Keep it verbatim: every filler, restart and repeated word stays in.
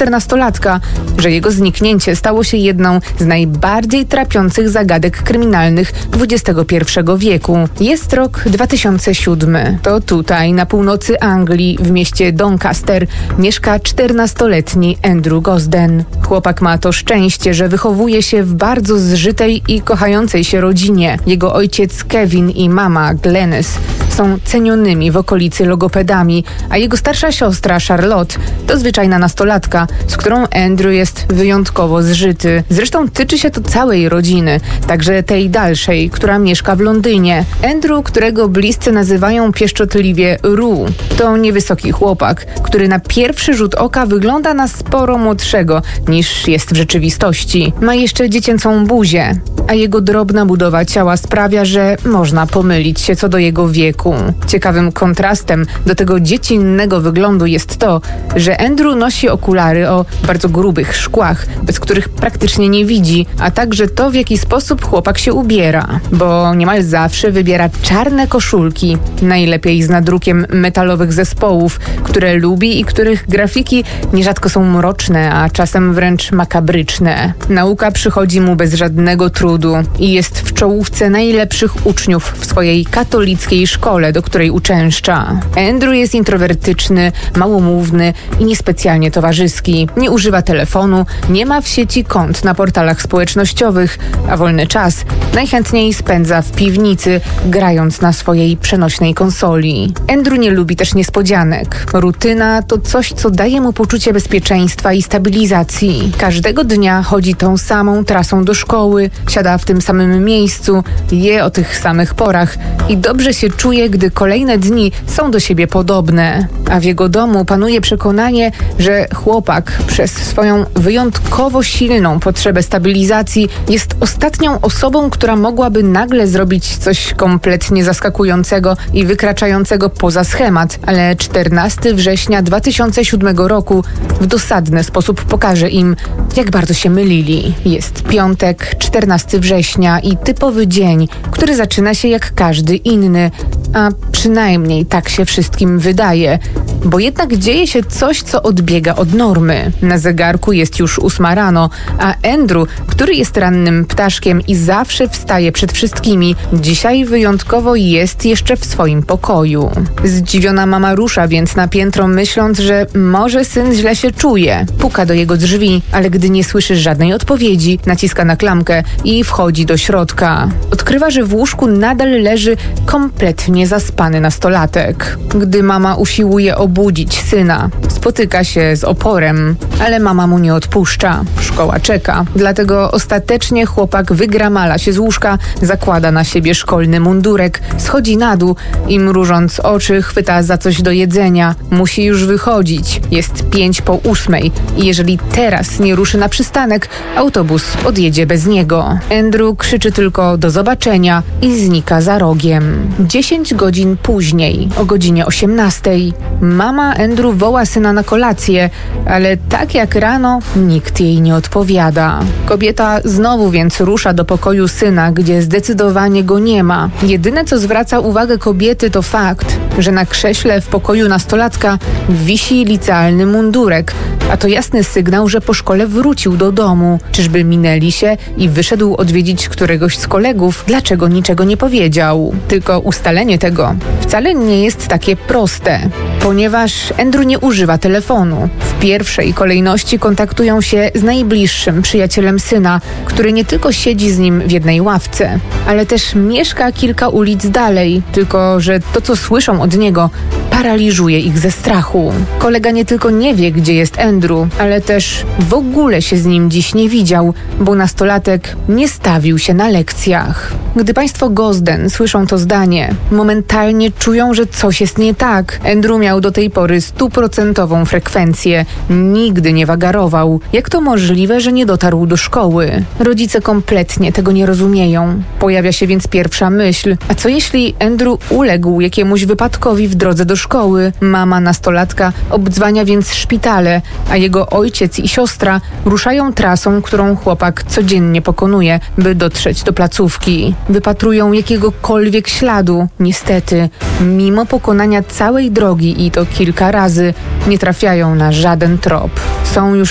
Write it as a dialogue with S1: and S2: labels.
S1: czternastolatka, że jego zniknięcie stało się jedną z najbardziej trapiących zagadek kryminalnych dwudziestego pierwszego wieku. Jest rok dwa tysiące siódmy. To tutaj, na północy Anglii, w mieście Doncaster, mieszka czternastoletni Andrew Gosden. Chłopak ma to szczęście, że wychowuje się w bardzo zżytej i kochającej się rodzinie. Jego ojciec Kevin i mama Glenys są cenionymi w okolicy logopedami, a jego starsza siostra Charlotte to zwyczajna nastolatka, z którą Andrew jest wyjątkowo zżyty. Zresztą tyczy się to całej rodziny, także tej dalszej, która mieszka w Londynie. Andrew, którego bliscy nazywają pieszczotliwie Ru, to niewysoki chłopak, który na pierwszy rzut oka wygląda na sporo młodszego niż jest w rzeczywistości. Ma jeszcze dziecięcą buzię, a jego drobna budowa ciała sprawia, że można pomylić się co do jego wieku. Ciekawym kontrastem do tego dziecinnego wyglądu jest to, że Andrew nosi okulary o bardzo grubych szkłach, bez których praktycznie nie widzi, a także to, w jaki sposób chłopak się ubiera, bo niemal zawsze wybiera czarne koszulki, najlepiej z nadrukiem metalowych zespołów, które lubi i których grafiki nierzadko są mroczne, a czasem wręcz makabryczne. Nauka przychodzi mu bez żadnego trudu i jest w czołówce najlepszych uczniów w swojej katolickiej szkole, do której uczęszcza. Andrew jest introwertyczny, małomówny i niespecjalnie towarzyski. Nie używa telefonu, nie ma w sieci kont na portalach społecznościowych, a wolny czas najchętniej spędza w piwnicy, grając na swojej przenośnej konsoli. Andrew nie lubi też niespodzianek. Rutyna to coś, co daje mu poczucie bezpieczeństwa i stabilizacji. Każdego dnia chodzi tą samą trasą do szkoły, siada w tym samym miejscu, je o tych samych porach i dobrze się czuje, gdy kolejne dni są do siebie podobne. A w jego domu panuje przekonanie, że chłopak przez swoją wyjątkowo silną potrzebę stabilizacji jest ostatnią osobą, która mogłaby nagle zrobić coś kompletnie zaskakującego i wykraczającego poza schemat, ale czternastego września dwa tysiące siódmego roku w dosadny sposób pokaże im, jak bardzo się mylili. Jest piątek, czternastego września i typowy dzień, który zaczyna się jak każdy inny, a przynajmniej tak się wszystkim wydaje, bo jednak dzieje się coś, co odbiega od normy. Na zegarku jest już ósma rano, a Andrew, który jest rannym ptaszkiem i zawsze wstaje przed wszystkimi, dzisiaj wyjątkowo jest jeszcze w swoim pokoju. Zdziwiona mama rusza więc na piętro, myśląc, że może syn źle się czuje. Puka do jego drzwi, ale gdy nie słyszy żadnej odpowiedzi, naciska na klamkę i wchodzi do środka. Odkrywa, że w łóżku nadal leży kompletnie zaspany nastolatek. Gdy mama usiłuje obudzić syna, spotyka się z oporem, ale mama mu nie odpuszcza. Szkoła czeka, dlatego ostatecznie chłopak wygramala się z łóżka, zakłada na siebie szkolny mundurek, schodzi na dół i mrużąc oczy chwyta za coś do jedzenia. Musi już wychodzić. Jest pięć po ósmej i jeżeli teraz nie ruszy na przystanek, autobus odjedzie bez niego. Andrew krzyczy tylko do zobaczenia i znika za rogiem. Dziesięć godzin później, o godzinie osiemnastej, mama Andrew woła syna na kolację, ale tak jak rano, nikt jej nie odpowiada. Kobieta znowu więc rusza do pokoju syna, gdzie zdecydowanie go nie ma. Jedyne, co zwraca uwagę kobiety, to fakt, że na krześle w pokoju nastolatka wisi licealny mundurek, a to jasny sygnał, że po szkole wrócił do domu. Czyżby minęli się i wyszedł odwiedzić któregoś z kolegów? Dlaczego niczego nie powiedział? Tylko ustalenie tego wcale nie jest takie proste, ponieważ Andrew nie używa telefonu. W pierwszej kolejności kontaktują się z najbliższym przyjacielem syna, który nie tylko siedzi z nim w jednej ławce, ale też mieszka kilka ulic dalej, tylko że to, co słyszą od niego, paraliżuje ich ze strachu. Kolega nie tylko nie wie, gdzie jest Andrew, ale też w ogóle się z nim dziś nie widział, bo nastolatek nie stawił się na lekcjach. Gdy państwo Gosden słyszą to zdanie, momentalnie czują, że coś jest nie tak. Andrew miał do tej pory stuprocentową frekwencję. Nigdy nie wagarował. Jak to możliwe, że nie dotarł do szkoły? Rodzice kompletnie tego nie rozumieją. Pojawia się więc pierwsza myśl. A co jeśli Andrew uległ jakiemuś wypadkowi w drodze do szkoły? Mama nastolatka obdzwania więc szpitale, a jego ojciec i siostra ruszają trasą, którą chłopak codziennie pokonuje, by dotrzeć do placówki. Wypatrują jakiegokolwiek śladu. Niestety, mimo pokonania całej drogi i to kilka razy, nie trafiają na żaden trop. Są już